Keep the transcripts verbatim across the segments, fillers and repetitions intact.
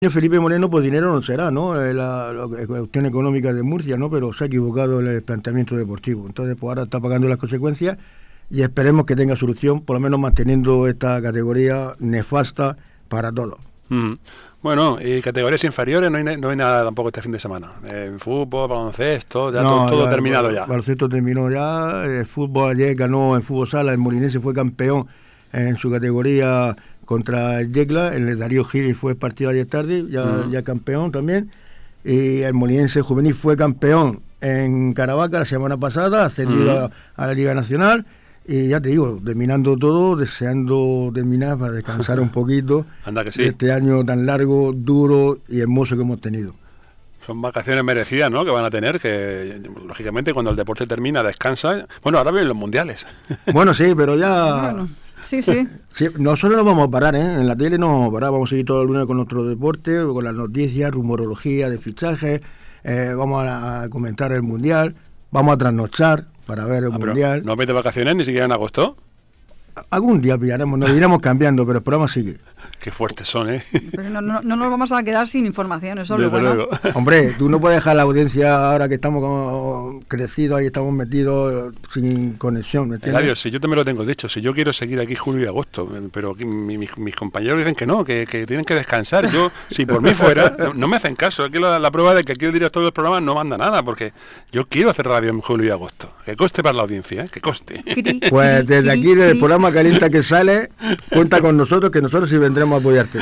Felipe Moreno, pues dinero no será, ¿no? Eh, La, la cuestión económica de Murcia, ¿no? Pero se ha equivocado en el planteamiento deportivo. Entonces, pues ahora está pagando las consecuencias y esperemos que tenga solución, por lo menos manteniendo esta categoría nefasta para todos. Mm. Bueno, y categorías inferiores no hay, no hay nada tampoco este fin de semana. En fútbol, baloncesto, ya no, todo, todo ya, terminado el, ya. El baloncesto terminó ya, el fútbol ayer ganó en fútbol sala, el Molinense fue campeón en su categoría contra el Yecla, el Darío Gil fue partido ayer tarde, ya, uh-huh. ya campeón también, y el Molinense juvenil fue campeón en Caravaca la semana pasada, ascendido uh-huh. a, a la Liga Nacional, y ya te digo, terminando todo, deseando terminar para descansar un poquito. Anda que sí. De este año tan largo, duro y hermoso que hemos tenido. Son vacaciones merecidas, ¿no?, que van a tener, que lógicamente cuando el deporte termina, descansa. Bueno, ahora vienen los mundiales. Bueno, sí, pero ya... Bueno. Sí, sí, sí. Nosotros no vamos a parar, ¿eh? En la tele no vamos a parar, vamos a seguir todo el lunes con nuestro deporte, con las noticias, rumorología de fichajes, eh, vamos a, a comentar el Mundial, vamos a trasnochar para ver el ah, Mundial. ¿No mete vacaciones ni siquiera en agosto? Algún día pillaremos, nos iremos cambiando, pero el programa sigue. Qué fuertes son, ¿eh? Pero no, no, no nos vamos a quedar sin información, eso es lo bueno. Luego. Hombre, tú no puedes dejar la audiencia ahora que estamos como crecidos y estamos metidos sin conexión, ¿me entiendes? Eladio, si yo te me lo tengo dicho, si yo quiero seguir aquí julio y agosto, pero aquí, mi, mis, mis compañeros dicen que no, que, que tienen que descansar. Yo, si por mí fuera, no, no me hacen caso. Aquí la, la prueba de que aquí el director del programa no manda nada, porque yo quiero hacer radio en julio y agosto. Que coste para la audiencia, ¿eh? Que coste. Pues desde aquí, desde el programa Calienta que sale, cuenta con nosotros, que nosotros sí vendremos a apoyarte.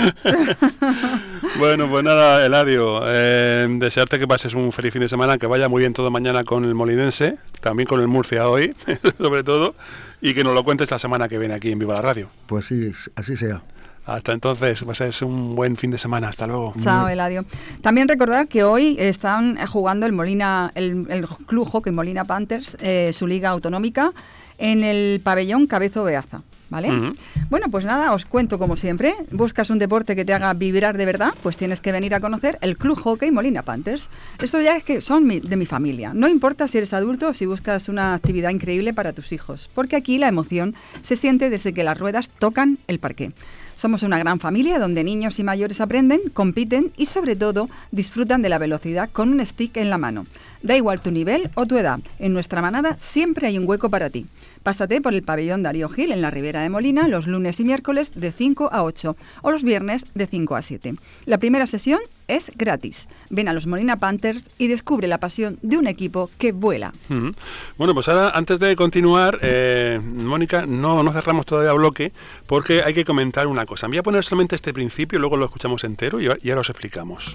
Bueno, pues nada, Eladio, eh, desearte que pases un feliz fin de semana, que vaya muy bien todo mañana con el Molinense, también con el Murcia hoy, sobre todo, y que nos lo cuentes la semana que viene aquí en Viva la Radio. Pues sí, así sea. Hasta entonces, pues es un buen fin de semana. Hasta luego. Chao, Eladio. También recordar que hoy están jugando el Molina, el, el Club Hockey Molina Panthers, eh, su liga autonómica, en el pabellón Cabezo Beaza. ¿Vale? Uh-huh. Bueno, pues nada, os cuento como siempre. ¿Buscas un deporte que te haga vibrar de verdad? Pues tienes que venir a conocer el Club Hockey Molina Panthers. Esto ya es que son mi, de mi familia. No importa si eres adulto o si buscas una actividad increíble para tus hijos, porque aquí la emoción se siente desde que las ruedas tocan el parqué. Somos una gran familia donde niños y mayores aprenden, compiten y sobre todo disfrutan de la velocidad con un stick en la mano. Da igual tu nivel o tu edad, en nuestra manada siempre hay un hueco para ti. Pásate por el pabellón Darío Gil en la Ribera de Molina los lunes y miércoles de cinco a ocho o los viernes de cinco a siete. La primera sesión es gratis. Ven a los Molina Panthers y descubre la pasión de un equipo que vuela. Uh-huh. Bueno, pues ahora, antes de continuar, eh, Mónica, no, no cerramos todavía bloque porque hay que comentar una cosa. Me voy a poner solamente este principio, luego lo escuchamos entero y, y ahora os explicamos.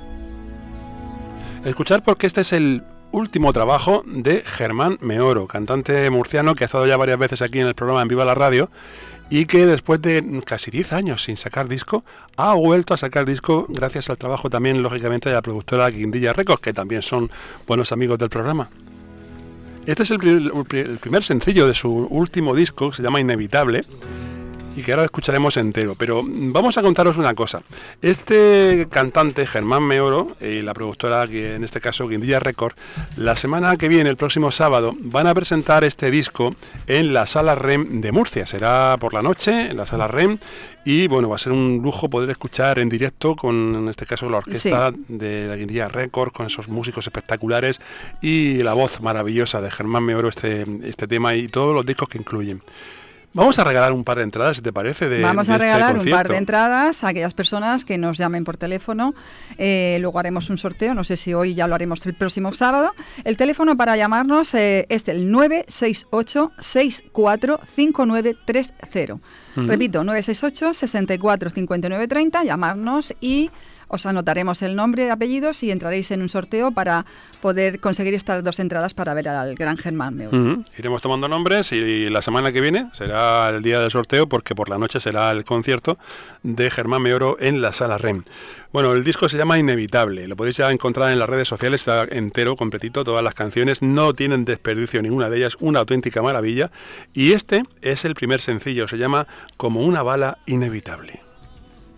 Escuchar porque este es el último trabajo de Germán Meoro, cantante murciano que ha estado ya varias veces aquí en el programa en Viva la Radio y que después de casi diez años sin sacar disco, ha vuelto a sacar disco gracias al trabajo también, lógicamente, de la productora Guindilla Records, que también son buenos amigos del programa. Este es el, pri- el primer sencillo de su último disco, que se llama Inevitable, y que ahora escucharemos entero, pero vamos a contaros una cosa. Este cantante, Germán Meoro, y la productora, que en este caso Guindilla Records, la semana que viene, el próximo sábado, van a presentar este disco en la Sala REM de Murcia. Será por la noche, en la Sala REM, y bueno, va a ser un lujo poder escuchar en directo con, en este caso, la orquesta sí. de la Guindilla Records, con esos músicos espectaculares, y la voz maravillosa de Germán Meoro, este, este tema y todos los discos que incluyen. Vamos a regalar un par de entradas, si te parece, de Vamos de a regalar este un par de entradas a aquellas personas que nos llamen por teléfono. Eh, luego haremos un sorteo, no sé si hoy ya lo haremos el próximo sábado. El teléfono para llamarnos eh, es el nueve seis ocho, seis cuatro cinco nueve tres cero. Uh-huh. Repito, nueve seis ocho, seis cuatro cinco nueve tres cero, llamarnos y os anotaremos el nombre, apellidos y entraréis en un sorteo para poder conseguir estas dos entradas para ver al gran Germán Meoro. Uh-huh. Iremos tomando nombres y la semana que viene será el día del sorteo porque por la noche será el concierto de Germán Meoro en la Sala REM. Bueno, el disco se llama Inevitable, lo podéis ya encontrar en las redes sociales, está entero, completito, todas las canciones, no tienen desperdicio ninguna de ellas, una auténtica maravilla, y este es el primer sencillo, se llama Como una bala inevitable.